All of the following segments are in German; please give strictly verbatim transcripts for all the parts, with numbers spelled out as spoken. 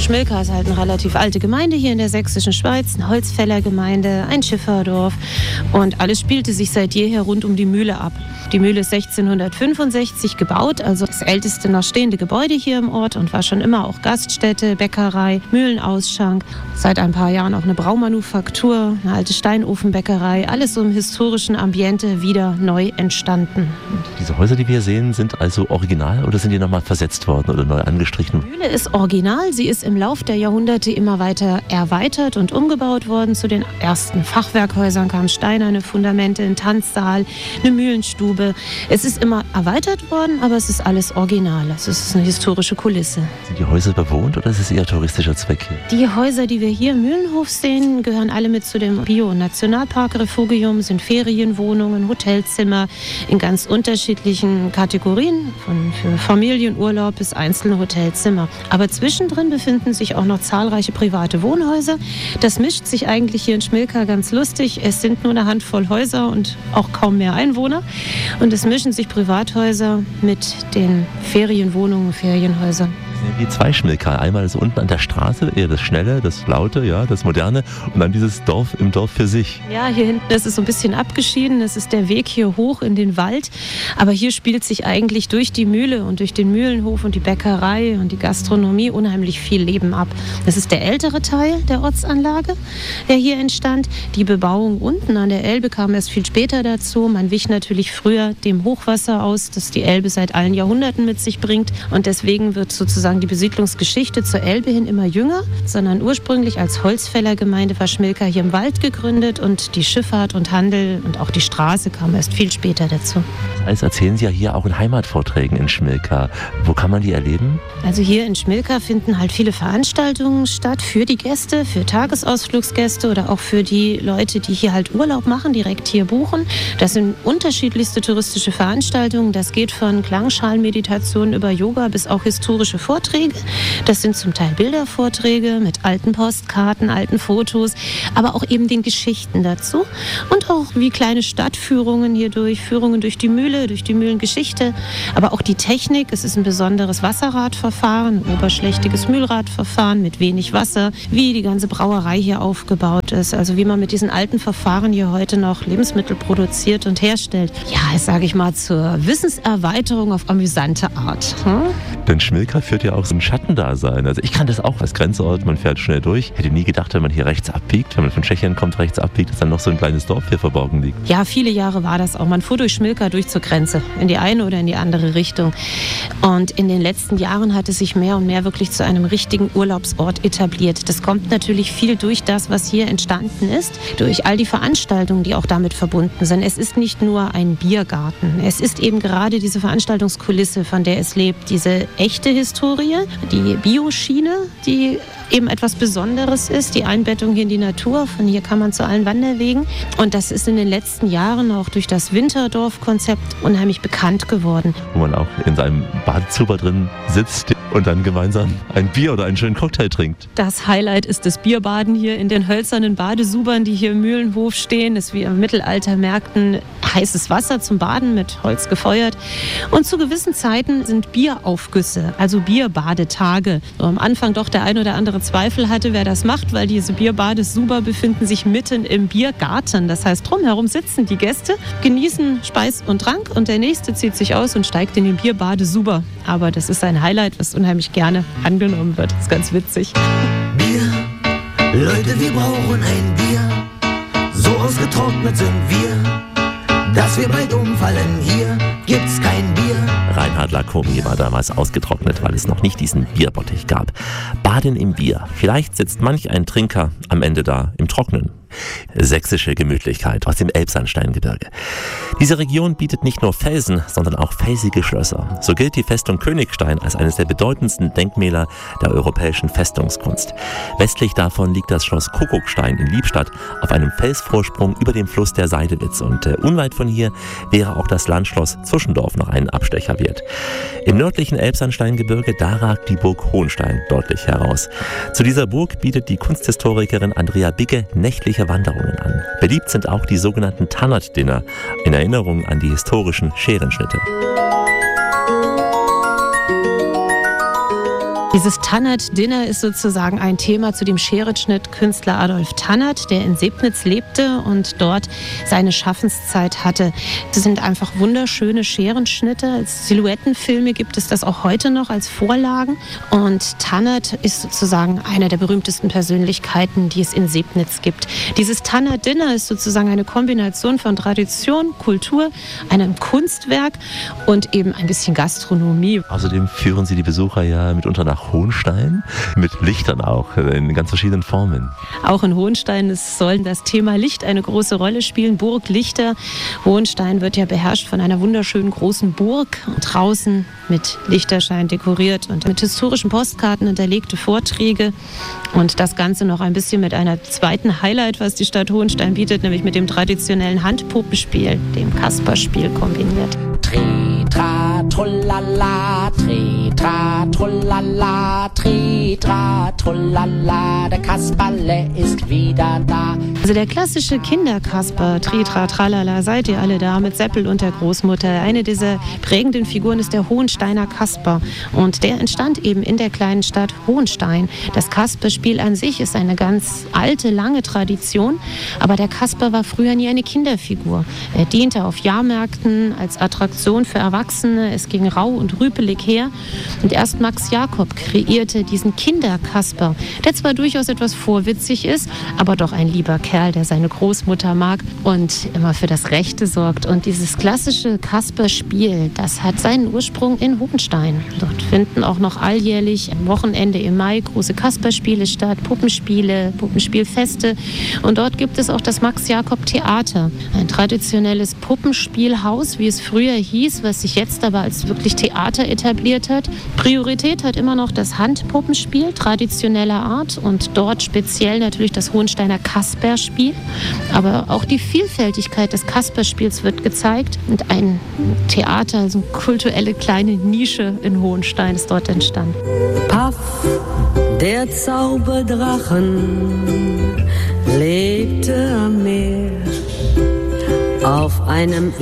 Schmilka ist halt eine relativ alte Gemeinde hier in der sächsischen Schweiz, eine Holzfällergemeinde, ein Schifferdorf und alles spielte sich seit jeher rund um die Mühle ab. Die Mühle ist sechzehnhundertfünfundsechzig gebaut, also das älteste noch stehende Gebäude hier im Ort und war schon immer auch Gaststätte, Bäckerei, Mühlenausschank. Seit ein paar Jahren auch eine Braumanufaktur, eine alte Steinofenbäckerei, alles so im historischen Ambiente wieder neu entstanden. Diese Häuser, die wir sehen, sind also original oder sind die nochmal versetzt worden oder neu angestrichen? Die Mühle ist original, sie ist im Lauf der Jahrhunderte immer weiter erweitert und umgebaut worden. Zu den ersten Fachwerkhäusern kamen steinerne Fundamente, ein Tanzsaal, eine Mühlenstube. Es ist immer erweitert worden, aber es ist alles original. Es ist eine historische Kulisse. Sind die Häuser bewohnt oder ist es eher touristischer Zweck hier? Die Häuser, die wir hier im Mühlenhof sehen, gehören alle mit zu dem Bio-Nationalpark Refugium, sind Ferienwohnungen, Hotelzimmer in ganz unterschiedlichen Kategorien, von für Familienurlaub bis einzelne Hotelzimmer. Aber zwischendrin befinden sich auch noch zahlreiche private Wohnhäuser. Das mischt sich eigentlich hier in Schmilka ganz lustig. Es sind nur eine Handvoll Häuser und auch kaum mehr Einwohner. Und es mischen sich Privathäuser mit den Ferienwohnungen, Ferienhäusern. Wie zwei Schmilka. Einmal ist unten an der Straße eher das Schnelle, das Laute, ja, das Moderne und dann dieses Dorf im Dorf für sich. Ja, hier hinten ist es so ein bisschen abgeschieden. Das ist der Weg hier hoch in den Wald. Aber hier spielt sich eigentlich durch die Mühle und durch den Mühlenhof und die Bäckerei und die Gastronomie unheimlich viel Leben ab. Das ist der ältere Teil der Ortsanlage, der hier entstand. Die Bebauung unten an der Elbe kam erst viel später dazu. Man wich natürlich früher dem Hochwasser aus, das die Elbe seit allen Jahrhunderten mit sich bringt. Und deswegen wird sozusagen die Besiedlungsgeschichte zur Elbe hin immer jünger, sondern ursprünglich als Holzfällergemeinde war Schmilka hier im Wald gegründet und die Schifffahrt und Handel und auch die Straße kam erst viel später dazu. Das alles erzählen Sie ja hier auch in Heimatvorträgen in Schmilka. Wo kann man die erleben? Also hier in Schmilka finden halt viele Veranstaltungen statt für die Gäste, für Tagesausflugsgäste oder auch für die Leute, die hier halt Urlaub machen, direkt hier buchen. Das sind unterschiedlichste touristische Veranstaltungen. Das geht von Klangschalenmeditation über Yoga bis auch historische Vorträge. Das sind zum Teil Bildervorträge mit alten Postkarten, alten Fotos, aber auch eben den Geschichten dazu. Und auch wie kleine Stadtführungen hier durch, Führungen durch die Mühle, durch die Mühlengeschichte, aber auch die Technik. Es ist ein besonderes Wasserradverfahren, ein oberschlächtiges Mühlradverfahren mit wenig Wasser, wie die ganze Brauerei hier aufgebaut ist. Also wie man mit diesen alten Verfahren hier heute noch Lebensmittel produziert und herstellt. Ja, das sage ich mal zur Wissenserweiterung auf amüsante Art. Hm? Denn Schmilka führt ja auch so ein Schattendasein. Also ich kann das auch als Grenzort, man fährt schnell durch. Hätte nie gedacht, wenn man hier rechts abbiegt, wenn man von Tschechien kommt, rechts abbiegt, dass dann noch so ein kleines Dorf hier verborgen liegt. Ja, viele Jahre war das auch. Man fuhr durch Schmilka durch zur Grenze, in die eine oder in die andere Richtung. Und in den letzten Jahren hat es sich mehr und mehr wirklich zu einem richtigen Urlaubsort etabliert. Das kommt natürlich viel durch das, was hier entstanden ist, durch all die Veranstaltungen, die auch damit verbunden sind. Es ist nicht nur ein Biergarten. Es ist eben gerade diese Veranstaltungskulisse, von der es lebt, diese echte Historie, die Bioschiene, die eben etwas Besonderes ist, die Einbettung hier in die Natur. Von hier kann man zu allen Wanderwegen. Und das ist in den letzten Jahren auch durch das Winterdorf-Konzept unheimlich bekannt geworden. Wo man auch in seinem Badezuber drin sitzt und dann gemeinsam ein Bier oder einen schönen Cocktail trinkt. Das Highlight ist das Bierbaden hier in den hölzernen Badesubern, die hier im Mühlenhof stehen. Das ist wie im Mittelalter Märkten heißes Wasser zum Baden mit Holz gefeuert. Und zu gewissen Zeiten sind Bieraufgüsse, also Bierbadetage. So am Anfang doch der ein oder andere Zweifel hatte, wer das macht, weil diese Bierbadesuber befinden sich mitten im Biergarten. Das heißt, drumherum sitzen die Gäste, genießen Speis und Trank und der Nächste zieht sich aus und steigt in den Bierbadesuber. Aber das ist ein Highlight, was unheimlich gerne angenommen wird. Das ist ganz witzig. Bier, Leute, wir brauchen ein Bier. So ausgetrocknet sind wir, dass wir bald umfallen. Hier gibt's kein Bier. Reinhard Lacomi war damals ausgetrocknet, weil es noch nicht diesen Bierbottich gab. Baden im Bier. Vielleicht sitzt manch ein Trinker am Ende da im Trocknen. Sächsische Gemütlichkeit aus dem Elbsandsteingebirge. Diese Region bietet nicht nur Felsen, sondern auch felsige Schlösser. So gilt die Festung Königstein als eines der bedeutendsten Denkmäler der europäischen Festungskunst. Westlich davon liegt das Schloss Kuckuckstein in Liebstadt auf einem Felsvorsprung über dem Fluss der Seidelitz. Und äh, unweit von hier wäre auch das Landschloss Zwischendorf noch einen Abstecher wert. Im nördlichen Elbsandsteingebirge, da ragt die Burg Hohenstein deutlich heraus. Zu dieser Burg bietet die Kunsthistorikerin Andrea Bigge nächtliche Wanderungen an. Beliebt sind auch die sogenannten Tannert-Dinner in Erinnerung an die historischen Scherenschnitte. Dieses Tannert-Dinner ist sozusagen ein Thema zu dem Scherenschnittkünstler Adolf Tannert, der in Sebnitz lebte und dort seine Schaffenszeit hatte. Das sind einfach wunderschöne Scherenschnitte. Als Silhouettenfilme gibt es das auch heute noch als Vorlagen. Und Tannert ist sozusagen einer der berühmtesten Persönlichkeiten, die es in Sebnitz gibt. Dieses Tannert-Dinner ist sozusagen eine Kombination von Tradition, Kultur, einem Kunstwerk und eben ein bisschen Gastronomie. Außerdem führen Sie die Besucher ja mitunter nach Hohenstein, mit Lichtern auch, in ganz verschiedenen Formen. Auch in Hohenstein soll das Thema Licht eine große Rolle spielen. Burglichter. Hohenstein wird ja beherrscht von einer wunderschönen großen Burg. Draußen mit Lichterschein dekoriert und mit historischen Postkarten unterlegte Vorträge. Und das Ganze noch ein bisschen mit einer zweiten Highlight, was die Stadt Hohenstein bietet, nämlich mit dem traditionellen Handpuppenspiel, dem Kasperspiel kombiniert. Tritra, trullala, tritra, trullala, tritra, trullala, der Kasperle ist wieder da. Also der klassische Kinderkasper, Tritra, Tralala, seid ihr alle da, mit Seppel und der Großmutter. Eine dieser prägenden Figuren ist der Hohensteiner Kasper. Und der entstand eben in der kleinen Stadt Hohenstein. Das Kasperspiel an sich ist eine ganz alte, lange Tradition. Aber der Kasper war früher nie eine Kinderfigur. Er diente auf Jahrmärkten als Attraktion für Erwachsene. Es ging rau und rüpelig her. Und erst Max Jakob kreierte diesen Kinderkasper, der zwar durchaus etwas vorwitzig ist, aber doch ein lieber Kerl, der seine Großmutter mag und immer für das Rechte sorgt. Und dieses klassische Kasperspiel, das hat seinen Ursprung in Hohenstein. Dort finden auch noch alljährlich am Wochenende im Mai große Kasperspiele statt, Puppenspiele, Puppenspielfeste. Und dort gibt es auch das Max-Jakob-Theater, ein traditionelles Puppenspielhaus, wie es früher hieß, was sich jetzt aber als wirklich Theater etabliert hat. Priorität hat immer noch das Handpuppenspiel traditioneller Art und dort speziell natürlich das Hohensteiner Kasperspiel. Aber auch die Vielfältigkeit des Kasperspiels wird gezeigt und ein Theater, so eine kulturelle kleine Nische in Hohenstein ist dort entstanden. Paff, der Zauberdrachen, lebte am Meer auf einem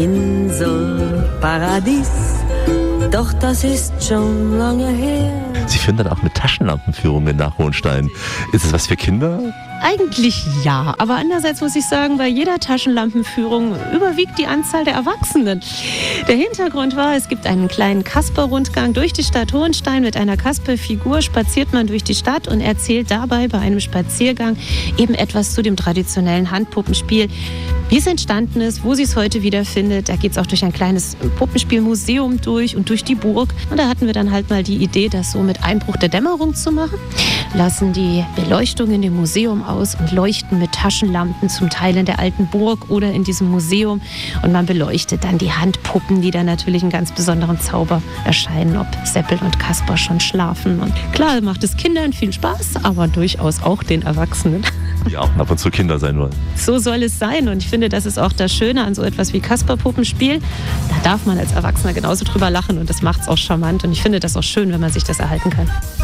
Inselparadies. Doch das ist schon lange her. Sie führen dann auch mit Taschenlampenführungen nach Hohenstein. Ist es was für Kinder? Eigentlich ja, aber andererseits muss ich sagen, bei jeder Taschenlampenführung überwiegt die Anzahl der Erwachsenen. Der Hintergrund war, es gibt einen kleinen Kasper-Rundgang durch die Stadt Hohenstein. Mit einer Kasper-Figur spaziert man durch die Stadt und erzählt dabei bei einem Spaziergang eben etwas zu dem traditionellen Handpuppenspiel. Wie es entstanden ist, wo sie es heute wiederfindet. Da geht es auch durch ein kleines Puppenspielmuseum durch und durch die Burg. Und da hatten wir dann halt mal die Idee, das so mit Einbruch der Dämmerung zu machen. Lassen die Beleuchtung in dem Museum aus und leuchten mit Taschenlampen zum Teil in der alten Burg oder in diesem Museum. Und man beleuchtet dann die Handpuppen, die dann natürlich einen ganz besonderen Zauber erscheinen, ob Seppel und Kasper schon schlafen. Und klar macht es Kindern viel Spaß, aber durchaus auch den Erwachsenen. Die auch ab und zu Kinder sein wollen. So soll es sein und ich finde, das ist auch das Schöne an so etwas wie Kasper-Puppenspiel. Da darf man als Erwachsener genauso drüber lachen und das macht es auch charmant und ich finde das auch schön, wenn man sich das erhalten kann.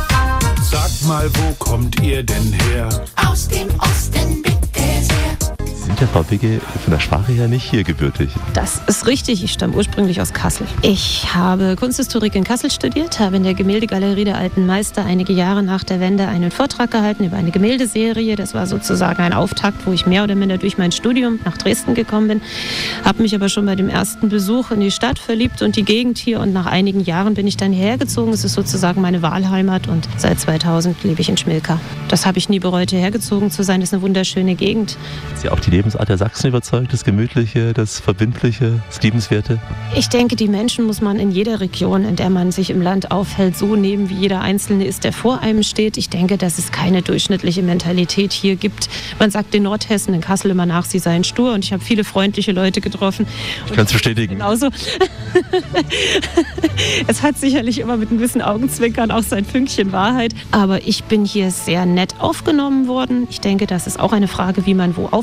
Sagt mal, wo kommt ihr denn her? Aus dem Osten bitte sehr. Sie sind ja, Frau Bigge, von der Sprache her nicht hier gebürtig. Das ist richtig. Ich stamme ursprünglich aus Kassel. Ich habe Kunsthistorik in Kassel studiert, habe in der Gemäldegalerie der Alten Meister einige Jahre nach der Wende einen Vortrag gehalten über eine Gemäldeserie. Das war sozusagen ein Auftakt, wo ich mehr oder minder durch mein Studium nach Dresden gekommen bin. Habe mich aber schon bei dem ersten Besuch in die Stadt verliebt und die Gegend hier. Und nach einigen Jahren bin ich dann hierher gezogen. Es ist sozusagen meine Wahlheimat und seit zweitausend lebe ich in Schmilka. Das habe ich nie bereut, hierher gezogen zu sein. Das ist eine wunderschöne Gegend. Ist ja auch die Lebensart der Sachsen überzeugt, das Gemütliche, das Verbindliche, das Liebenswerte? Ich denke, die Menschen muss man in jeder Region, in der man sich im Land aufhält, so nehmen, wie jeder Einzelne ist, der vor einem steht. Ich denke, dass es keine durchschnittliche Mentalität hier gibt. Man sagt den Nordhessen in Kassel immer nach, sie seien stur und ich habe viele freundliche Leute getroffen. Ich kann es bestätigen. Genauso. Es hat sicherlich immer mit ein bisschen Augenzwinkern auch sein Fünkchen Wahrheit, aber ich bin hier sehr nett aufgenommen worden. Ich denke, das ist auch eine Frage, wie man wo auftritt.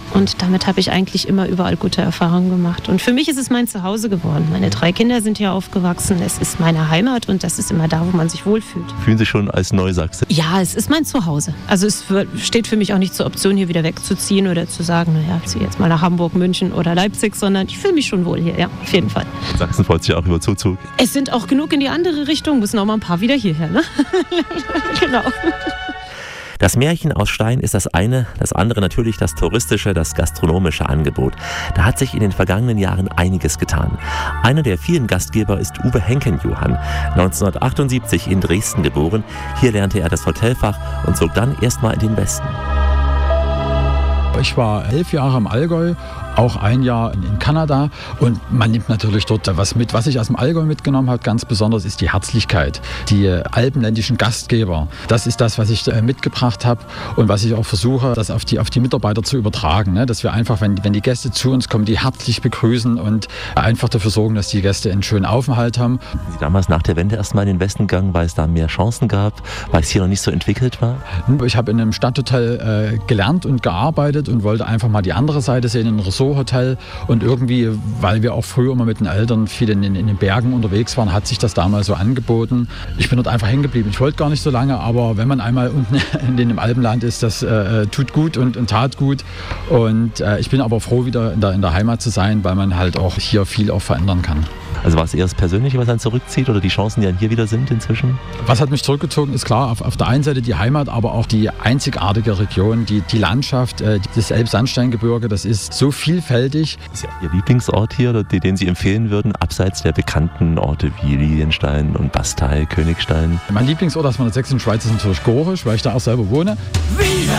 Und damit habe ich eigentlich immer überall gute Erfahrungen gemacht. Und für mich ist es mein Zuhause geworden. Meine drei Kinder sind hier aufgewachsen. Es ist meine Heimat und das ist immer da, wo man sich wohlfühlt. Fühlen Sie schon als Neusachse? Ja, es ist mein Zuhause. Also es steht für mich auch nicht zur Option, hier wieder wegzuziehen oder zu sagen, naja, ich ziehe jetzt mal nach Hamburg, München oder Leipzig, sondern ich fühle mich schon wohl hier, ja, auf jeden Fall. Sachsen freut sich auch über Zuzug. Es sind auch genug in die andere Richtung, müssen auch mal ein paar wieder hierher, ne? Genau. Das Märchen aus Stein ist das eine, das andere natürlich das touristische, das gastronomische Angebot. Da hat sich in den vergangenen Jahren einiges getan. Einer der vielen Gastgeber ist Uwe Henken-Johann, neunzehnhundertachtundsiebzig in Dresden geboren. Hier lernte er das Hotelfach und zog dann erstmal in den Westen. Ich war elf Jahre im Allgäu, auch ein Jahr in Kanada und man nimmt natürlich dort was mit. Was ich aus dem Allgäu mitgenommen habe, ganz besonders, ist die Herzlichkeit, die alpenländischen Gastgeber. Das ist das, was ich mitgebracht habe und was ich auch versuche, das auf die, auf die Mitarbeiter zu übertragen. Ne? Dass wir einfach, wenn, wenn die Gäste zu uns kommen, die herzlich begrüßen und einfach dafür sorgen, dass die Gäste einen schönen Aufenthalt haben. Sie damals nach der Wende erstmal in den Westen gegangen, weil es da mehr Chancen gab, weil es hier noch nicht so entwickelt war? Ich habe in einem Stadthotel äh, gelernt und gearbeitet und wollte einfach mal die andere Seite sehen, ein Ressorthotel. Und irgendwie, weil wir auch früher immer mit den Eltern viel in, in, in den Bergen unterwegs waren, hat sich das damals so angeboten. Ich bin dort einfach hängen geblieben. Ich wollte gar nicht so lange, aber wenn man einmal unten in dem Alpenland ist, das äh, tut gut und, und tat gut. Und äh, ich bin aber froh, wieder in der, in der Heimat zu sein, weil man halt auch hier viel auch verändern kann. Also war es eher das Persönliche, was einen zurückzieht oder die Chancen, die dann hier wieder sind inzwischen? Was hat mich zurückgezogen, ist klar, auf, auf der einen Seite die Heimat, aber auch die einzigartige Region, die, die Landschaft, äh, das Elbsandsteingebirge, das ist so vielfältig. Ist ja Ihr Lieblingsort hier, oder den Sie empfehlen würden, abseits der bekannten Orte wie Lilienstein und Bastei, Königstein? Mein Lieblingsort aus meiner sächsischen Schweiz ist natürlich Gorisch, weil ich da auch selber wohne.